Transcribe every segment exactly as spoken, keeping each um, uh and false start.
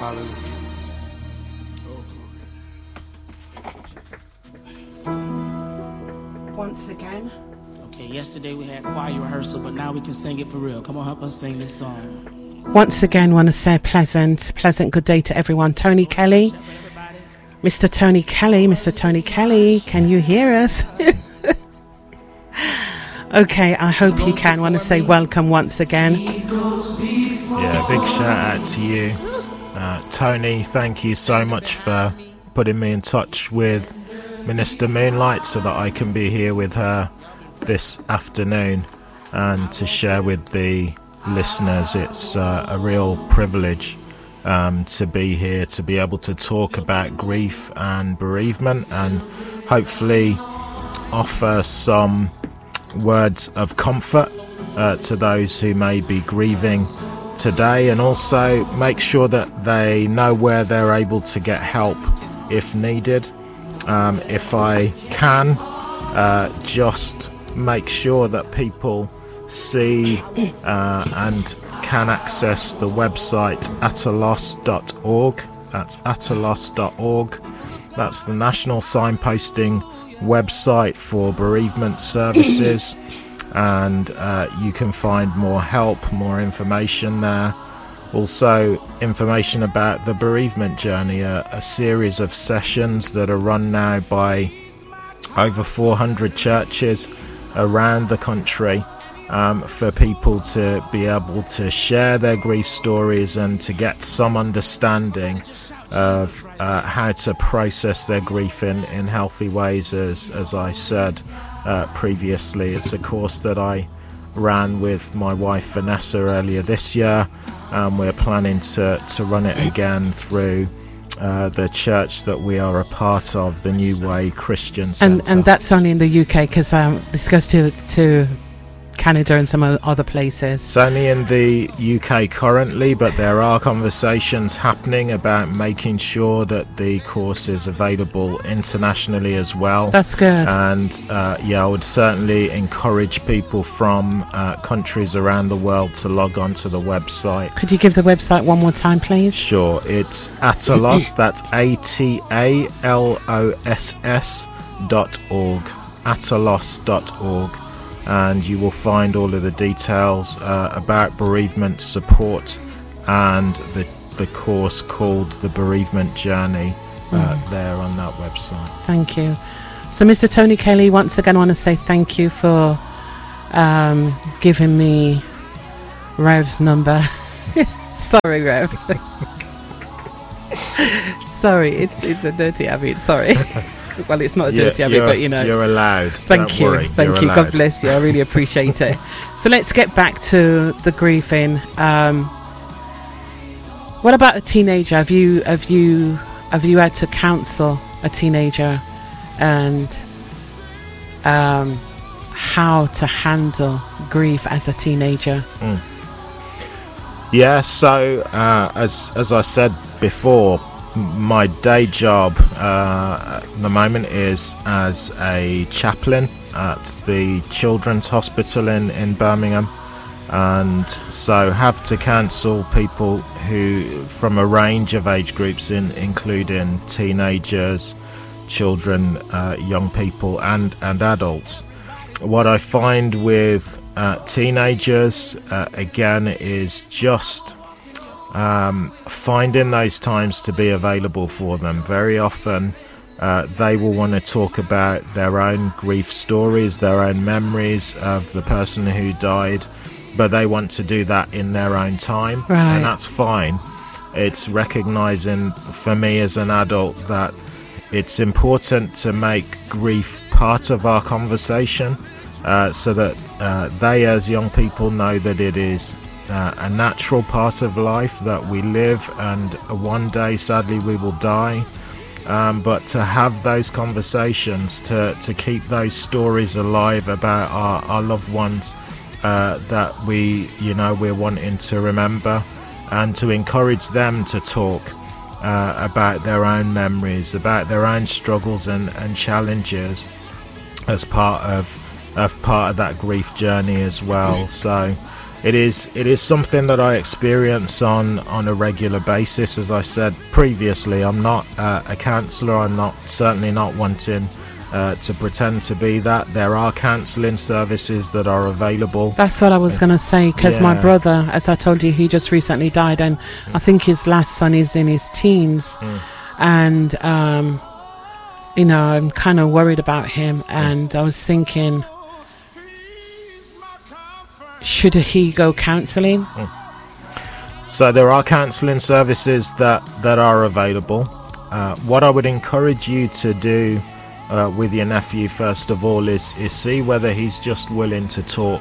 Hallelujah. Once again. Okay, yesterday we had choir rehearsal, but now we can sing it for real. Come on, help us sing this song. Once again, want to say pleasant, pleasant good day to everyone. Tony Kelly, Mister Tony Kelly, Mister Tony Kelly, can you hear us? Okay, I hope you can. Want to say welcome once again. Yeah, big shout out to you, uh, Tony. Thank you so much for putting me in touch with Minister Moonlight so that I can be here with her this afternoon and to share with the listeners. It's uh, a real privilege um, to be here, to be able to talk about grief and bereavement and hopefully offer some words of comfort uh, to those who may be grieving today, and also make sure that they know where they're able to get help if needed. Um, if I can, uh, just make sure that people see uh, and can access the website atalos dot org. That's atalos dot org. That's the national signposting website for bereavement services, and uh, you can find more help, more information there. Also information about the bereavement journey, a, a series of sessions that are run now by over four hundred churches around the country um, for people to be able to share their grief stories and to get some understanding of uh, how to process their grief in, in healthy ways. As, as I said uh, previously, it's a course that I ran with my wife Vanessa earlier this year. Um, we're planning to, to run it again through uh, the church that we are a part of, the New Way Christian Centre. And, and that's only in the U K, because um, this goes to, to Canada and some other places. It's only in the U K currently, but there are conversations happening about making sure that the course is available internationally as well. That's good. And uh, yeah, I would certainly encourage people from uh, countries around the world to log on to the website. Could you give the website one more time, please? Sure, it's Atalos, that's A T A L O S S dot org, atalos dot org. And you will find all of the details uh, about bereavement support and the the course called The Bereavement Journey uh, mm. there on that website. Thank you. So, Mister Tony Kelly, once again, I want to say thank you for um, giving me Rev's number. Sorry, Rev. Sorry, it's it's a dirty habit. Sorry. Well, it's not a dirty habit, but you know. You're allowed. Thank Don't you. worry. Thank you're you. allowed. God bless you. I really appreciate it. So let's get back to the grieving. Um, what about a teenager? Have you have you have you had to counsel a teenager and um, how to handle grief as a teenager? Mm. Yeah. So uh, as as I said before, my day job uh, at the moment is as a chaplain at the Children's Hospital in, in Birmingham, and so have to counsel people who from a range of age groups, in including teenagers, children, uh, young people and, and adults. What I find with uh, teenagers uh, again is just Um, finding those times to be available for them. Very often uh, they will want to talk about their own grief stories, their own memories of the person who died, but they want to do that in their own time. Right. And that's fine. It's recognizing for me as an adult that it's important to make grief part of our conversation uh, so that uh, they as young people know that it is Uh, a natural part of life, that we live and one day sadly we will die, um, but to have those conversations, to, to keep those stories alive about our, our loved ones uh, that we you know we're wanting to remember, and to encourage them to talk uh, about their own memories, about their own struggles and, and challenges as part of, of part of that grief journey as well. So it is it is something that I experience on on a regular basis. As I said previously, I'm not uh, a counsellor. I'm not certainly not wanting uh, to pretend to be that. There are counselling services that are available. That's what I was going to say, because Yeah. my brother, as I told you, he just recently died, and I think his last son is in his teens, Mm. and um, you know, I'm kind of worried about him, and I was thinking, should he go counselling? So there are counselling services that, that are available. Uh, what I would encourage you to do uh, with your nephew, first of all, is, is see whether he's just willing to talk.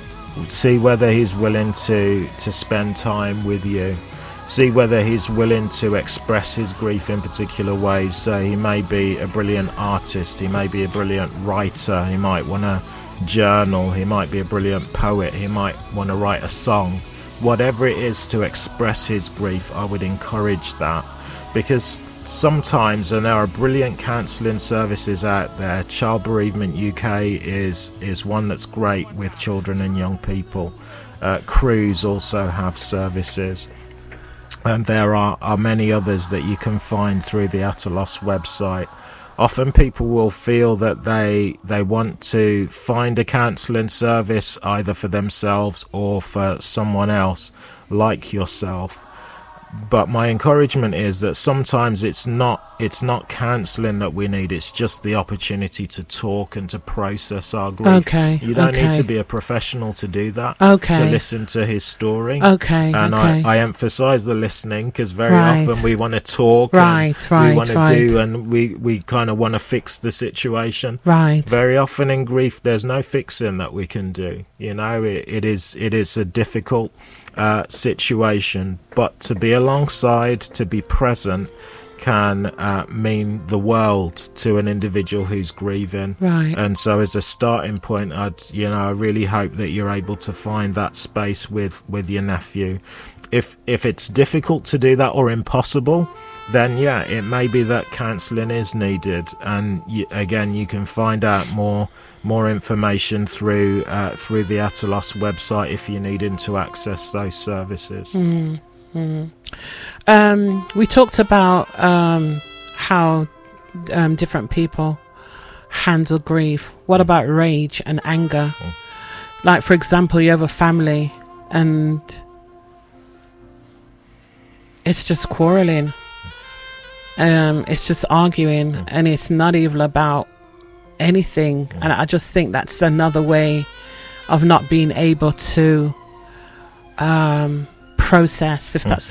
See whether he's willing to, to spend time with you. See whether he's willing to express his grief in particular ways. So he may be a brilliant artist, he may be a brilliant writer, he might want to journal, he might be a brilliant poet, he might want to write a song. Whatever it is to express his grief, I would encourage that, because sometimes, and there are brilliant counselling services out there. Child Bereavement U K is is one that's great with children and young people. uh, Cruise also have services, and there are, are many others that you can find through the Atalos website. Often people will feel that they they want to find a counselling service either for themselves or for someone else like yourself. But my encouragement is that sometimes it's not it's not counselling that we need, it's just the opportunity to talk and to process our grief. Okay, You don't okay. need to be a professional to do that, Okay. to listen to his story. Okay, And okay. I, I emphasise the listening, because very Right. often we want to talk, Right, and right, we want to right. do, and we, we kind of want to fix the situation. Right. Very often in grief, there's no fixing that we can do. You know, it, it is it is a difficult uh, situation, but to be alongside, to be present, can uh, mean the world to an individual who's grieving. Right. And so, as a starting point, I'd you know I really hope that you're able to find that space with with your nephew. If if it's difficult to do that or impossible, then yeah, it may be that counselling is needed. And you, again, you can find out more more information through uh, through the Atalos website if you're needing to access those services. Mm, mm. Um, we talked about um, how um, different people handle grief. What about rage and anger? Mm. Like, for example, you have a family and it's just quarreling. Um, it's just arguing, Mm. and it's not even about anything. Mm. And I just think that's another way of not being able to um, process, if Mm. that's